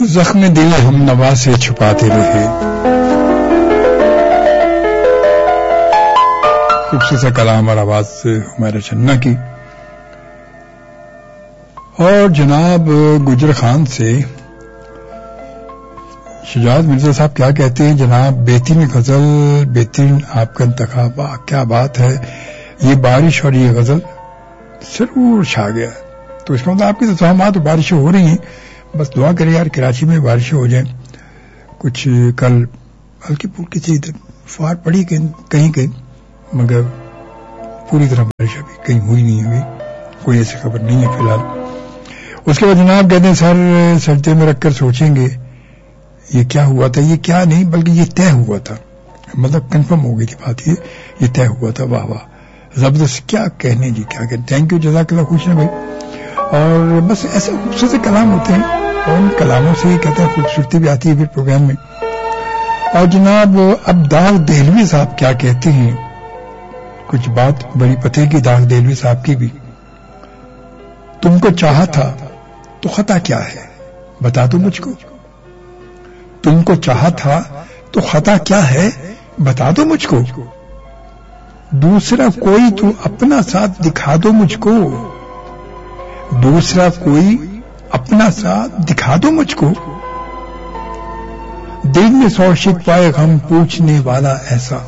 زخم دل ہم نوا سے چھپاتے رہے. خوبصورت سا کلام اور آواز ہمارا چننا کی. اور جناب گجر خان سے شجاعت مرزا صاحب کیا کہتے ہیں؟ جناب بیتی میں غزل بہترین آپ کا انتخاب، کیا بات ہے. یہ بارش اور یہ غزل ضرور چھا گیا. تو اس کا مطلب آپ کی توہمات بارشیں ہو رہی ہیں. بس دعا کریں یار کراچی میں بارشیں ہو جائیں. کچھ کل ہلکی پھلکی سی فار پڑی کہیں کہیں، مگر پوری طرح بارش ابھی کہیں ہوئی نہیں ہوئی، کوئی ایسی خبر نہیں ہے فی الحال. اس کے بعد جناب کہتے ہیں سر سجدے میں رکھ کر سوچیں گے یہ کیا ہوا تھا. یہ کیا نہیں بلکہ یہ طے ہوا تھا، مطلب کنفرم ہو گئی تھی بات، یہ طے ہوا تھا. واہ واہ زبردست، کیا کہنے جی، کیا کہنے. تھینک یو، جزاک اللہ، خوش ہیں بھائی. اور بس ایسے خوبصورت سے کلام ہوتے ہیں اور ان کلاموں سے ہی کہتے ہیں خوبصورتی بھی آتی ہے پھر پروگرام میں. اور جناب اب داغ دہلوی صاحب کیا کہتے ہیں، کچھ بات بڑی پتے کی داغ دہلوی صاحب کی بھی. تم کو چاہا تھا تو خطا کیا ہے بتا دو مجھ کو. تم کو چاہا تھا تو خطا کیا ہے بتا دو مجھ کو. دوسرا کوئی تو اپنا ساتھ دکھا دو مجھ کو. دوسرا کوئی اپنا ساتھ دکھا دو مجھ کو. دل میں 100 شکوائے غم پوچھنے والا ایسا.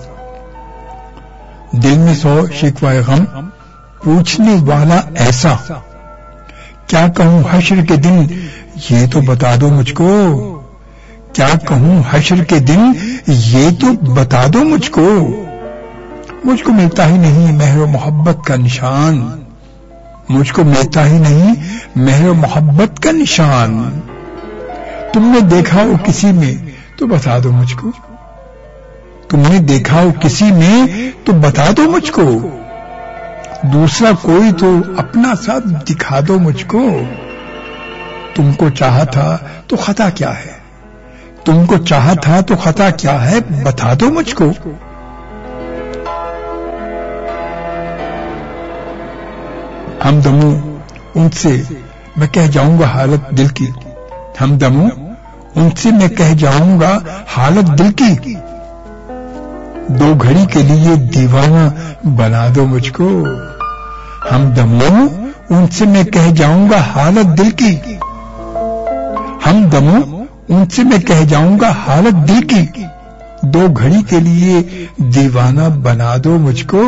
دل میں 100 شکوائے غم پوچھنے والا ایسا. کیا کہوں حشر کے دن یہ تو بتا دو مجھ کو. کیا کہوں حشر کے دن یہ تو بتا دو مجھ کو. مجھ کو ملتا ہی نہیں مہر و محبت کا نشان. مجھ کو ملتا ہی نہیں مہر و محبت کا نشان. تم نے دیکھا ہو کسی میں تو بتا دو مجھ کو. تم نے دیکھا ہو کسی میں تو بتا دو مجھ کو. دوسرا کوئی تو اپنا ساتھ دکھا دو مجھ کو. تم کو چاہا تھا تو خطا کیا ہے. تم کو چاہا تھا تو خطا کیا ہے بتا دو مجھ کو. ہمدموں ان سے میں کہہ جاؤں گا حالت دل کی. ہمدموں ان سے میں کہہ جاؤں گا حالت دل کی. دو گھڑی کے لیے دیوانہ بنا دو مجھ کو. ہمدموں ان سے میں کہہ جاؤں گا حالت دل کی. ہمدموں ان سے میں کہہ جاؤں گا حالت دل کی. دو گھڑی کے لیے دیوانہ بنا دو مجھ کو.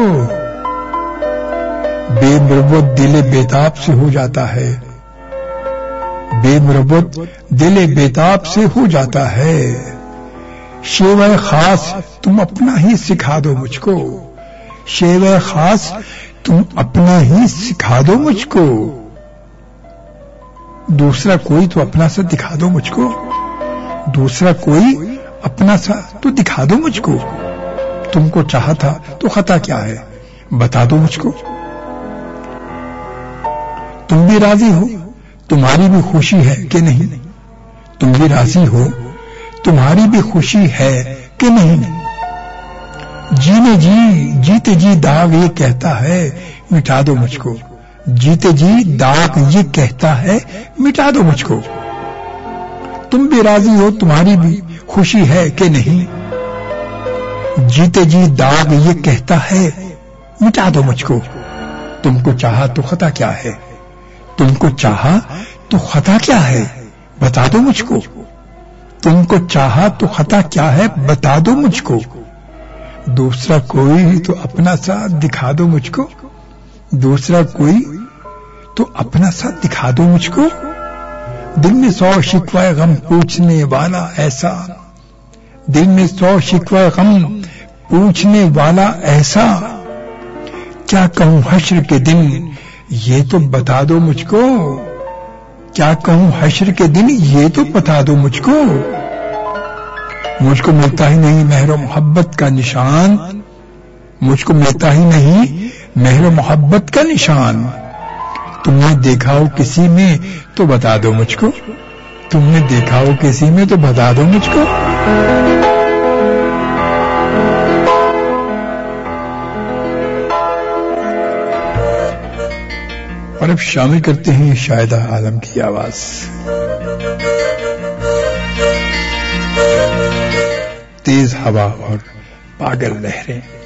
بے مروت دل بیتاب سے ہو جاتا ہے. بے مروت دل بیتاب سے ہو جاتا ہے. شیوہ خاص تم اپنا ہی سکھا دو مجھ کو. شیوہ خاص تم اپنا ہی سکھا دو مجھ کو. دوسرا کوئی تو اپنا سا دکھا دو مجھ کو. دوسرا کوئی اپنا سا تو دکھا دو مجھ کو. تم کو چاہا تھا تو خطا کیا ہے بتا دو مجھ کو. تم بھی راضی ہو تمہاری بھی خوشی ہے کہ نہیں. تم بھی راضی ہو تمہاری بھی خوشی ہے کہ نہیں. جینے جی جیتے جی داغ یہ کہتا ہے مٹا دو مجھ کو. جیتے جی داغ یہ کہتا ہے مٹا دو مجھ کو. تم بھی راضی ہو تمہاری بھی خوشی ہے کہ نہیں. جیتے جی داغ یہ کہتا ہے مٹا دو مجھ کو. تم کو چاہا تو خطا کیا ہے. تم کو چاہا تو خطا کیا ہے بتا دو مجھ کو. تم کو چاہا تو خطا کیا ہے بتا دو مجھ کو. دوسرا کوئی تو اپنا ساتھ دکھا دو مجھ کو. دوسرا کوئی تو اپنا ساتھ دکھا دو مجھ کو. دل میں 100 شکوائے غم پوچھنے والا ایسا. دل میں 100 شکوائے غم پوچھنے والا ایسا. کیا کہوں حشر کے دن یہ تو بتا دو مجھ کو. کیا کہوں حشر کے دن یہ تو بتا دو مجھ کو. مجھ کو ملتا ہی نہیں مہر و محبت کا نشان. مجھ کو ملتا ہی نہیں مہر و محبت کا نشان. تم نے دیکھا ہو کسی میں تو بتا دو مجھ کو. تم نے دیکھا ہو کسی میں تو بتا دو مجھ کو. اور اب شامل کرتے ہیں شاہدہ عالم کی آواز. تیز ہوا اور پاگل لہریں.